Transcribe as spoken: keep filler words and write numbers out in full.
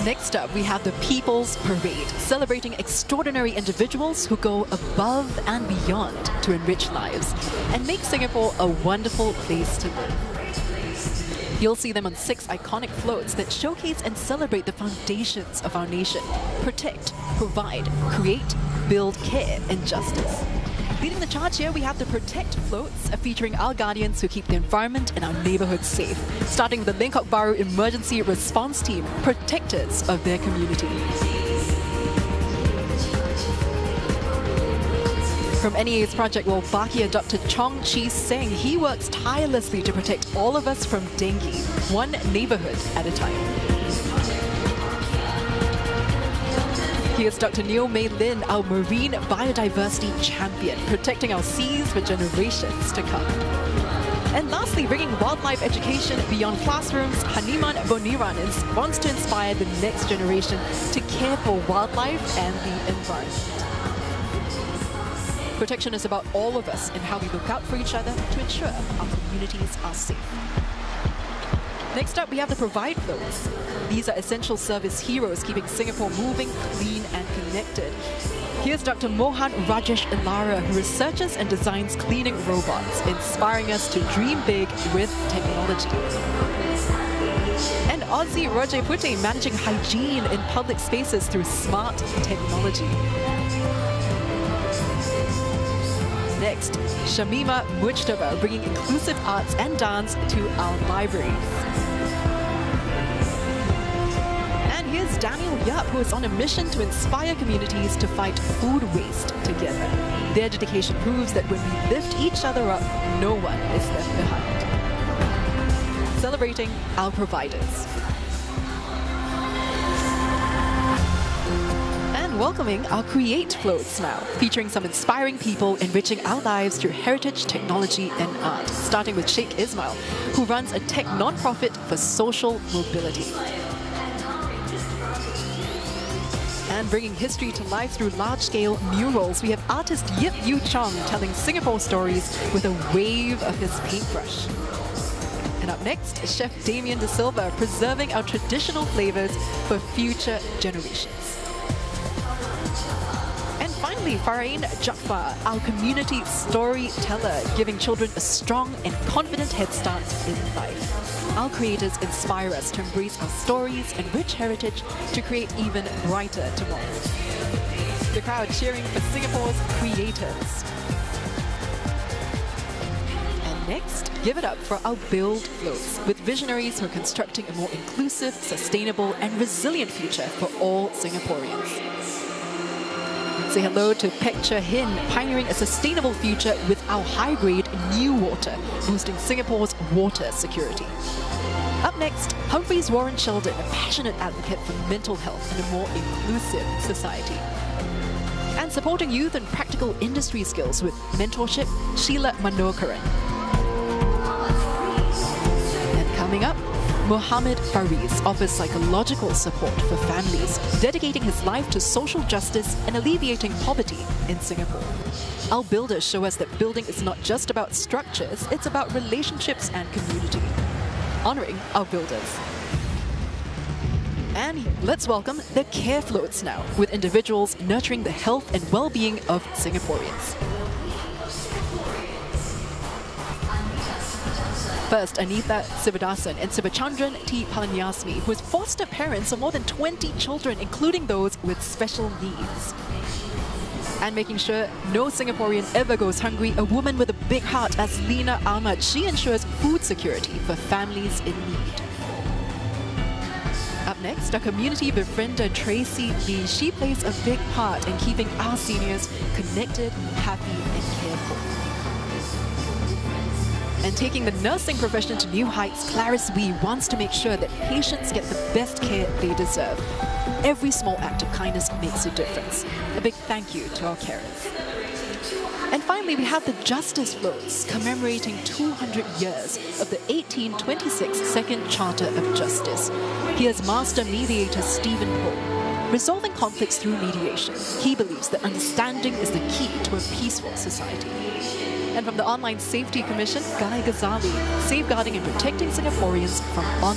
Next up, we have the People's Parade, celebrating extraordinary individuals who go above and beyond to enrich lives and make Singapore a wonderful place to live. You'll see them on six iconic floats that showcase and celebrate the foundations of our nation: protect, provide, create, build, care, and justice. Leading the charge here, we have the Protect floats, featuring our guardians who keep the environment and our neighbourhoods safe. Starting with the Lengkok Bahru Emergency Response Team, protectors of their community. From N E A's Project Wolbachia, Doctor Chong Chi Seng, he works tirelessly to protect all of us from dengue, one neighbourhood at a time. Here's Doctor Neo Mei Lin, our marine biodiversity champion, protecting our seas for generations to come. And lastly, bringing wildlife education beyond classrooms, Haniman Boniran wants to inspire the next generation to care for wildlife and the environment. Protection is about all of us and how we look out for each other to ensure our communities are safe. Next up, we have the Provide floats. These are essential service heroes keeping Singapore moving, clean and connected. Here's Doctor Mohan Rajesh Ilara, who researches and designs cleaning robots, inspiring us to dream big with technology. And Aussie Roger Putte, managing hygiene in public spaces through smart technology. Next, Shamima Mujtaba, bringing inclusive arts and dance to our libraries. And here's Daniel Yap, who is on a mission to inspire communities to fight food waste together. Their dedication proves that when we lift each other up, no one is left behind. Celebrating our providers. Welcoming our Create floats now, featuring some inspiring people enriching our lives through heritage, technology and art, starting with Sheikh Ismail, who runs a tech non-profit for social mobility. And bringing history to life through large-scale murals, we have artist Yip Yu Chong telling Singapore stories with a wave of his paintbrush. And up next, Chef Damien De Silva, preserving our traditional flavors for future generations. Finally, Farain Jafar, our community storyteller, giving children a strong and confident head start in life. Our creators inspire us to embrace our stories and rich heritage to create even brighter tomorrows. The crowd cheering for Singapore's creators. And next, give it up for our Build floats, with visionaries who are constructing a more inclusive, sustainable and resilient future for all Singaporeans. Say hello to Pek Che Hin, pioneering a sustainable future with our high-grade New Water, boosting Singapore's water security. Up next, Humphreys Warren Sheldon, a passionate advocate for mental health and a more inclusive society. And supporting youth and practical industry skills with mentorship, Sheila Manokaran. And coming up, Mohammed Fariz offers psychological support for families, dedicating his life to social justice and alleviating poverty in Singapore. Our builders show us that building is not just about structures, it's about relationships and community. Honouring our builders. And let's welcome the Care floats now, with individuals nurturing the health and well-being of Singaporeans. First, Anita Sivadasan and Sivachandran T. Palanyasmi, who is foster parents of more than twenty children, including those with special needs. And making sure no Singaporean ever goes hungry, a woman with a big heart as Lena Ahmad. She ensures food security for families in need. Up next, our community befriender Tracy Lee. She plays a big part in keeping our seniors connected, happy and cared for. And taking the nursing profession to new heights, Clarice Wee wants to make sure that patients get the best care they deserve. Every small act of kindness makes a difference. A big thank you to our carers. And finally, we have the Justice floats, commemorating two hundred years of the eighteen twenty-six Second Charter of Justice. Here's Master Mediator Stephen Poe. Resolving conflicts through mediation, he believes that understanding is the key to a peaceful society. And from the Online Safety Commission, Guy Ghazali, safeguarding and protecting Singaporeans from online